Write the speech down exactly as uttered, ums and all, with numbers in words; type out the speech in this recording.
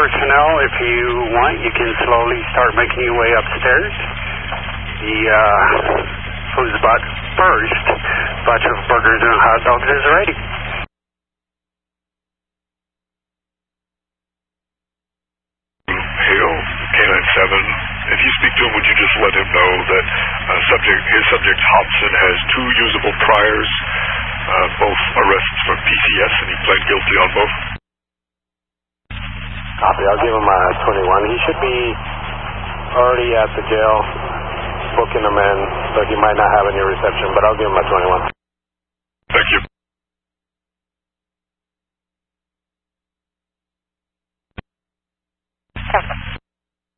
personnel, if you want, you can slowly start making your way upstairs. The uh, food spot first batch of burgers and hot dogs is ready. Hail, K nine seven. If you speak to him, would you just let him know that uh, subject his subject Hobson has two usable priors, uh, both arrests for P C S, and he pled guilty on both? Copy. I'll give him a twenty-one. He should be already at the jail, booking him in, so he might not have any reception, but I'll give him a twenty-one. Thank you.